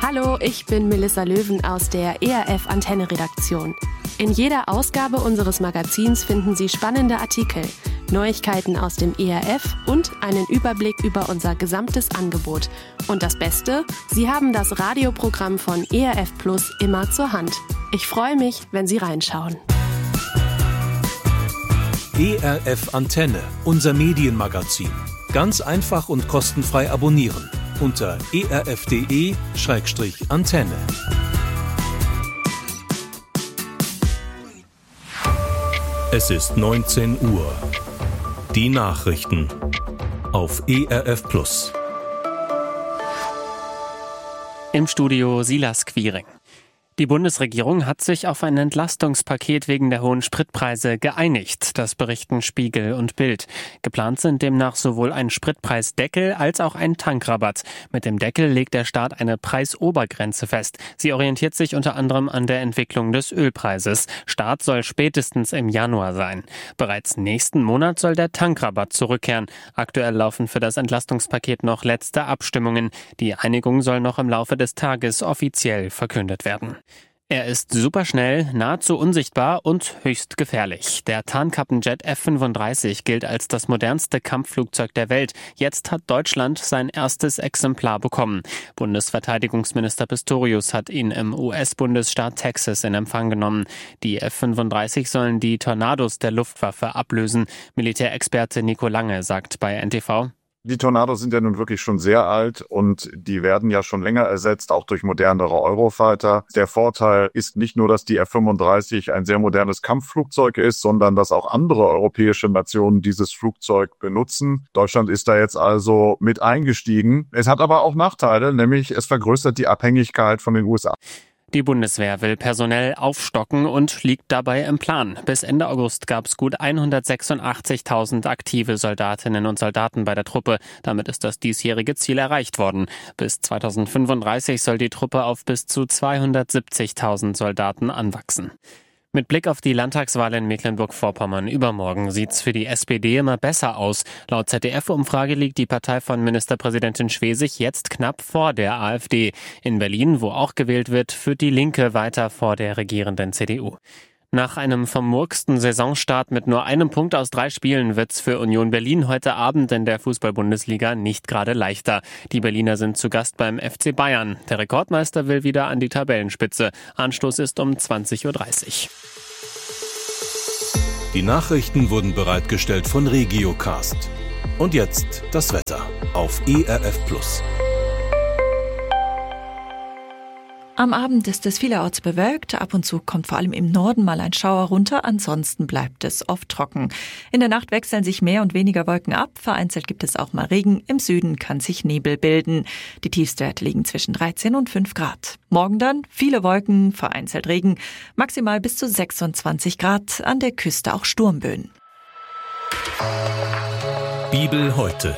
Hallo, ich bin Melissa Löwen aus der ERF Antenne-Redaktion. In jeder Ausgabe unseres Magazins finden Sie spannende Artikel, Neuigkeiten aus dem ERF und einen Überblick über unser gesamtes Angebot. Und das Beste, Sie haben das Radioprogramm von ERF Plus immer zur Hand. Ich freue mich, wenn Sie reinschauen. ERF Antenne, unser Medienmagazin. Ganz einfach und kostenfrei abonnieren unter erf.de/antenne. Es ist 19 Uhr. Die Nachrichten auf ERF Plus. Im Studio Silas Quiring. Die Bundesregierung hat sich auf ein Entlastungspaket wegen der hohen Spritpreise geeinigt, das berichten Spiegel und Bild. Geplant sind demnach sowohl ein Spritpreisdeckel als auch ein Tankrabatt. Mit dem Deckel legt der Staat eine Preisobergrenze fest. Sie orientiert sich unter anderem an der Entwicklung des Ölpreises. Start soll spätestens im Januar sein. Bereits nächsten Monat soll der Tankrabatt zurückkehren. Aktuell laufen für das Entlastungspaket noch letzte Abstimmungen. Die Einigung soll noch im Laufe des Tages offiziell verkündet werden. Er ist superschnell, nahezu unsichtbar und höchst gefährlich. Der Tarnkappenjet F-35 gilt als das modernste Kampfflugzeug der Welt. Jetzt hat Deutschland sein erstes Exemplar bekommen. Bundesverteidigungsminister Pistorius hat ihn im US-Bundesstaat Texas in Empfang genommen. Die F-35 sollen die Tornados der Luftwaffe ablösen. Militärexperte Nico Lange sagt bei NTV: Die Tornados sind ja nun wirklich schon sehr alt und die werden ja schon länger ersetzt, auch durch modernere Eurofighter. Der Vorteil ist nicht nur, dass die F-35 ein sehr modernes Kampfflugzeug ist, sondern dass auch andere europäische Nationen dieses Flugzeug benutzen. Deutschland ist da jetzt also mit eingestiegen. Es hat aber auch Nachteile, nämlich es vergrößert die Abhängigkeit von den USA. Die Bundeswehr will personell aufstocken und liegt dabei im Plan. Bis Ende August gab es gut 186.000 aktive Soldatinnen und Soldaten bei der Truppe. Damit ist das diesjährige Ziel erreicht worden. Bis 2035 soll die Truppe auf bis zu 270.000 Soldaten anwachsen. Mit Blick auf die Landtagswahl in Mecklenburg-Vorpommern übermorgen sieht's für die SPD immer besser aus. Laut ZDF-Umfrage liegt die Partei von Ministerpräsidentin Schwesig jetzt knapp vor der AfD. In Berlin, wo auch gewählt wird, führt die Linke weiter vor der regierenden CDU. Nach einem vermurksten Saisonstart mit nur einem Punkt aus 3 Spielen wird's für Union Berlin heute Abend in der Fußball-Bundesliga nicht gerade leichter. Die Berliner sind zu Gast beim FC Bayern. Der Rekordmeister will wieder an die Tabellenspitze. Anstoß ist um 20.30 Uhr. Die Nachrichten wurden bereitgestellt von Regiocast. Und jetzt das Wetter auf ERF Plus. Am Abend ist es vielerorts bewölkt, ab und zu kommt vor allem im Norden mal ein Schauer runter, ansonsten bleibt es oft trocken. In der Nacht wechseln sich mehr und weniger Wolken ab, vereinzelt gibt es auch mal Regen, im Süden kann sich Nebel bilden. Die Tiefstwerte liegen zwischen 13 und 5 Grad. Morgen dann viele Wolken, vereinzelt Regen, maximal bis zu 26 Grad, an der Küste auch Sturmböen. Bibel heute.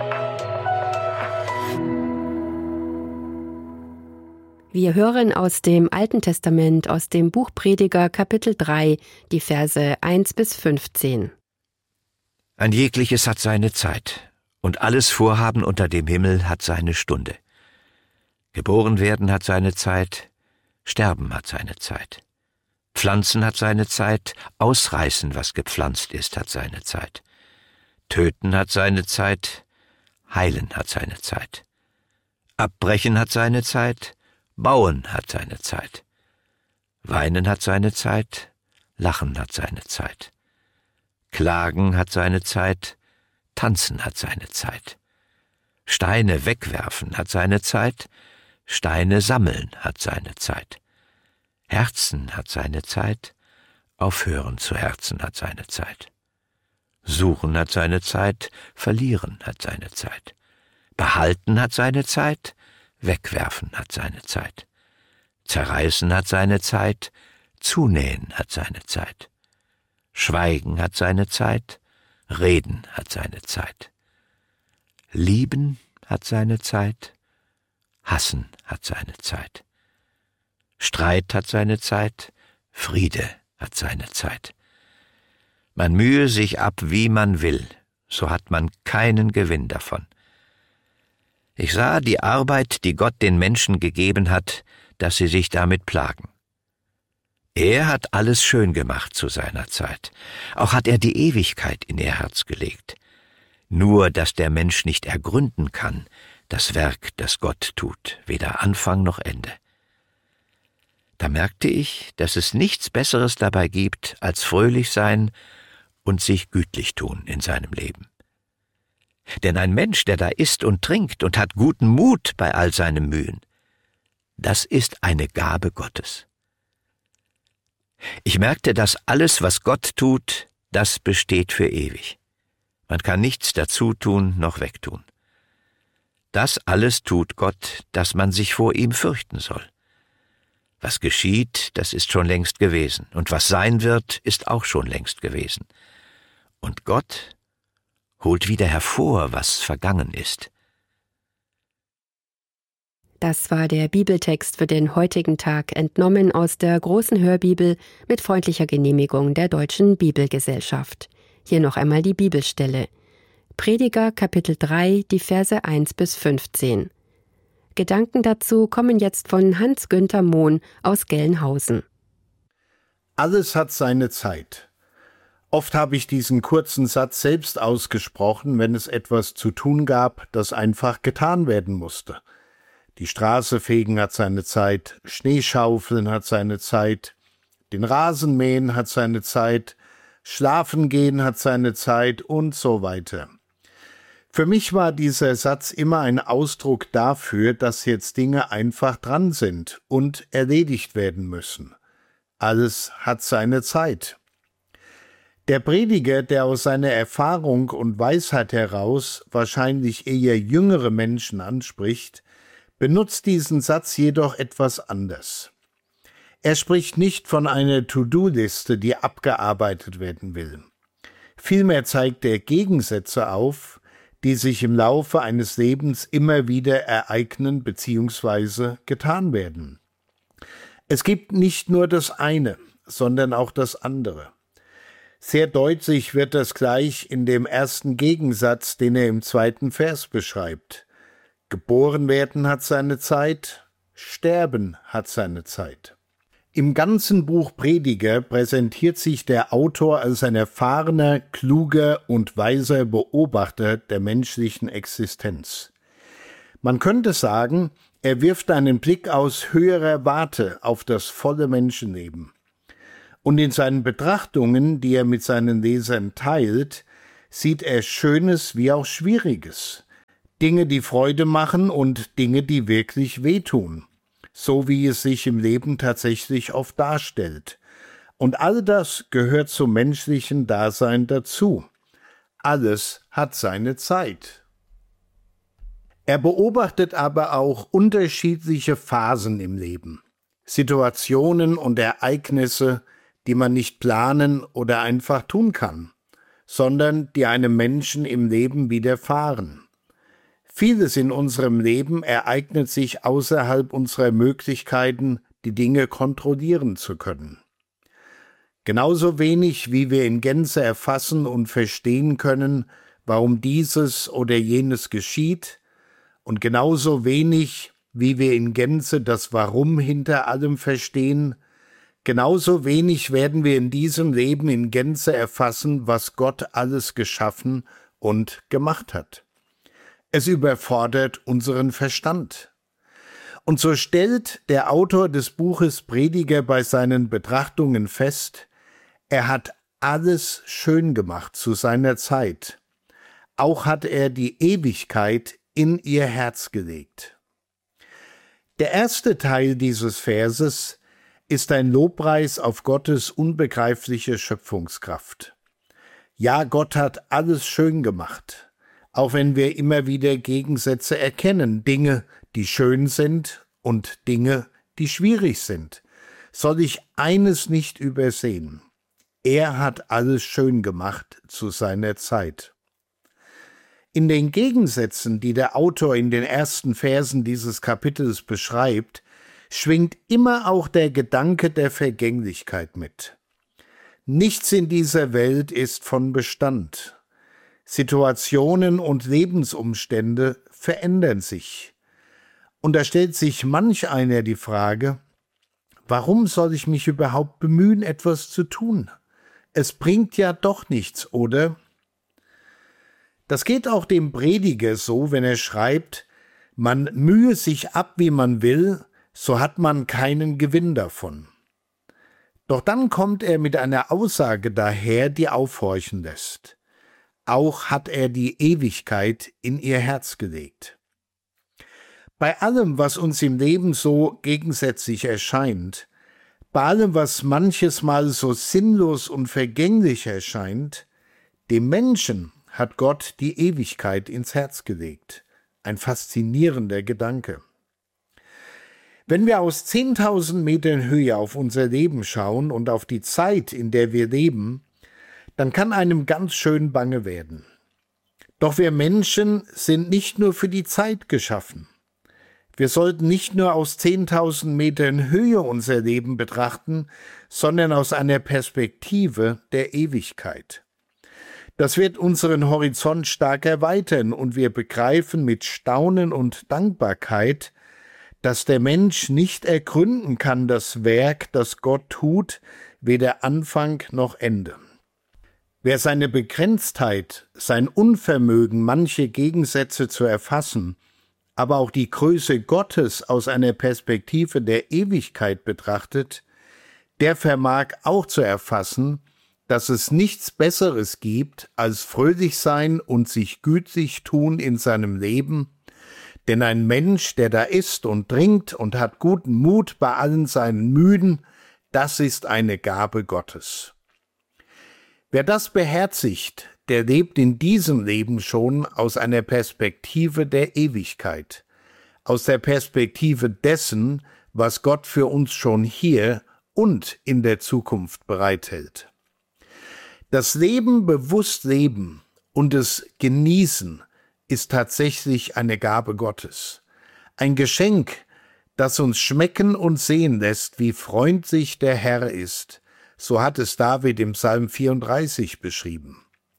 Wir hören aus dem Alten Testament, aus dem Buch Prediger, Kapitel 3, die Verse 1 bis 15. Ein jegliches hat seine Zeit, und alles Vorhaben unter dem Himmel hat seine Stunde. Geboren werden hat seine Zeit, sterben hat seine Zeit. Pflanzen hat seine Zeit, ausreißen, was gepflanzt ist, hat seine Zeit. Töten hat seine Zeit, heilen hat seine Zeit. Abbrechen hat seine Zeit, bauen hat seine Zeit. Weinen hat seine Zeit, lachen hat seine Zeit. Klagen hat seine Zeit, tanzen hat seine Zeit. Steine wegwerfen hat seine Zeit, Steine sammeln hat seine Zeit. Herzen hat seine Zeit, aufhören zu herzen hat seine Zeit. Suchen hat seine Zeit, verlieren hat seine Zeit. Behalten hat seine Zeit, wegwerfen hat seine Zeit. Zerreißen hat seine Zeit, zunähen hat seine Zeit. Schweigen hat seine Zeit, reden hat seine Zeit. Lieben hat seine Zeit, hassen hat seine Zeit. Streit hat seine Zeit, Friede hat seine Zeit. Man mühe sich ab, wie man will, so hat man keinen Gewinn davon. Ich sah die Arbeit, die Gott den Menschen gegeben hat, dass sie sich damit plagen. Er hat alles schön gemacht zu seiner Zeit. Auch hat er die Ewigkeit in ihr Herz gelegt. Nur, dass der Mensch nicht ergründen kann, das Werk, das Gott tut, weder Anfang noch Ende. Da merkte ich, dass es nichts Besseres dabei gibt, als fröhlich sein und sich gütlich tun in seinem Leben. Denn ein Mensch, der da isst und trinkt und hat guten Mut bei all seinem Mühen, das ist eine Gabe Gottes. Ich merkte, dass alles, was Gott tut, das besteht für ewig. Man kann nichts dazu tun noch wegtun. Das alles tut Gott, dass man sich vor ihm fürchten soll. Was geschieht, das ist schon längst gewesen, und was sein wird, ist auch schon längst gewesen. Und Gott holt wieder hervor, was vergangen ist. Das war der Bibeltext für den heutigen Tag, entnommen aus der großen Hörbibel mit freundlicher Genehmigung der Deutschen Bibelgesellschaft. Hier noch einmal die Bibelstelle. Prediger Kapitel 3, die Verse 1 bis 15. Gedanken dazu kommen jetzt von Hans-Günther Mohn aus Gelnhausen. Alles hat seine Zeit. Oft habe ich diesen kurzen Satz selbst ausgesprochen, wenn es etwas zu tun gab, das einfach getan werden musste. Die Straße fegen hat seine Zeit, Schneeschaufeln hat seine Zeit, den Rasen mähen hat seine Zeit, Schlafen gehen hat seine Zeit und so weiter. Für mich war dieser Satz immer ein Ausdruck dafür, dass jetzt Dinge einfach dran sind und erledigt werden müssen. Alles hat seine Zeit. Der Prediger, der aus seiner Erfahrung und Weisheit heraus wahrscheinlich eher jüngere Menschen anspricht, benutzt diesen Satz jedoch etwas anders. Er spricht nicht von einer To-Do-Liste, die abgearbeitet werden will. Vielmehr zeigt er Gegensätze auf, die sich im Laufe eines Lebens immer wieder ereignen bzw. getan werden. Es gibt nicht nur das eine, sondern auch das andere. Sehr deutlich wird das gleich in dem ersten Gegensatz, den er im 2. Vers beschreibt. Geboren werden hat seine Zeit, sterben hat seine Zeit. Im ganzen Buch Prediger präsentiert sich der Autor als ein erfahrener, kluger und weiser Beobachter der menschlichen Existenz. Man könnte sagen, er wirft einen Blick aus höherer Warte auf das volle Menschenleben. Und in seinen Betrachtungen, die er mit seinen Lesern teilt, sieht er Schönes wie auch Schwieriges. Dinge, die Freude machen und Dinge, die wirklich wehtun. So wie es sich im Leben tatsächlich oft darstellt. Und all das gehört zum menschlichen Dasein dazu. Alles hat seine Zeit. Er beobachtet aber auch unterschiedliche Phasen im Leben. Situationen und Ereignisse, die man nicht planen oder einfach tun kann, sondern die einem Menschen im Leben widerfahren. Vieles in unserem Leben ereignet sich außerhalb unserer Möglichkeiten, die Dinge kontrollieren zu können. Genauso wenig, wie wir in Gänze erfassen und verstehen können, warum dieses oder jenes geschieht, und genauso wenig, wie wir in Gänze das Warum hinter allem verstehen, genauso wenig werden wir in diesem Leben in Gänze erfassen, was Gott alles geschaffen und gemacht hat. Es überfordert unseren Verstand. Und so stellt der Autor des Buches Prediger bei seinen Betrachtungen fest, er hat alles schön gemacht zu seiner Zeit. Auch hat er die Ewigkeit in ihr Herz gelegt. Der erste Teil dieses Verses ist ein Lobpreis auf Gottes unbegreifliche Schöpfungskraft. Ja, Gott hat alles schön gemacht. Auch wenn wir immer wieder Gegensätze erkennen, Dinge, die schön sind und Dinge, die schwierig sind, soll ich eines nicht übersehen. Er hat alles schön gemacht zu seiner Zeit. In den Gegensätzen, die der Autor in den ersten Versen dieses Kapitels beschreibt, schwingt immer auch der Gedanke der Vergänglichkeit mit. Nichts in dieser Welt ist von Bestand. Situationen und Lebensumstände verändern sich. Und da stellt sich manch einer die Frage, warum soll ich mich überhaupt bemühen, etwas zu tun? Es bringt ja doch nichts, oder? Das geht auch dem Prediger so, wenn er schreibt, man mühe sich ab, wie man will, so hat man keinen Gewinn davon. Doch dann kommt er mit einer Aussage daher, die aufhorchen lässt. Auch hat er die Ewigkeit in ihr Herz gelegt. Bei allem, was uns im Leben so gegensätzlich erscheint, bei allem, was manches Mal so sinnlos und vergänglich erscheint, dem Menschen hat Gott die Ewigkeit ins Herz gelegt. Ein faszinierender Gedanke. Wenn wir aus 10.000 Metern Höhe auf unser Leben schauen und auf die Zeit, in der wir leben, dann kann einem ganz schön bange werden. Doch wir Menschen sind nicht nur für die Zeit geschaffen. Wir sollten nicht nur aus 10.000 Metern Höhe unser Leben betrachten, sondern aus einer Perspektive der Ewigkeit. Das wird unseren Horizont stark erweitern und wir begreifen mit Staunen und Dankbarkeit, dass der Mensch nicht ergründen kann das Werk, das Gott tut, weder Anfang noch Ende. Wer seine Begrenztheit, sein Unvermögen, manche Gegensätze zu erfassen, aber auch die Größe Gottes aus einer Perspektive der Ewigkeit betrachtet, der vermag auch zu erfassen, dass es nichts Besseres gibt, als fröhlich sein und sich gütlich tun in seinem Leben, denn ein Mensch, der da isst und trinkt und hat guten Mut bei allen seinen Müden, das ist eine Gabe Gottes. Wer das beherzigt, der lebt in diesem Leben schon aus einer Perspektive der Ewigkeit, aus der Perspektive dessen, was Gott für uns schon hier und in der Zukunft bereithält. Das Leben bewusst leben und es genießen ist tatsächlich eine Gabe Gottes. Ein Geschenk, das uns schmecken und sehen lässt, wie freundlich der Herr ist. So hat es David im Psalm 34 beschrieben.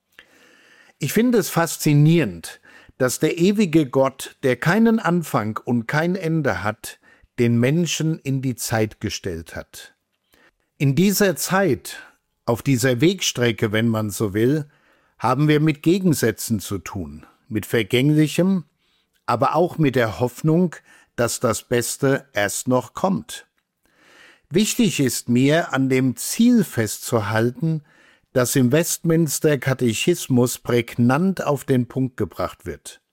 Ich finde es faszinierend, dass der ewige Gott, der keinen Anfang und kein Ende hat, den Menschen in die Zeit gestellt hat. In dieser Zeit, auf dieser Wegstrecke, wenn man so will, haben wir mit Gegensätzen zu tun, mit Vergänglichem, aber auch mit der Hoffnung, dass das Beste erst noch kommt. Wichtig ist mir, an dem Ziel festzuhalten, das im Westminster Katechismus prägnant auf den Punkt gebracht wird.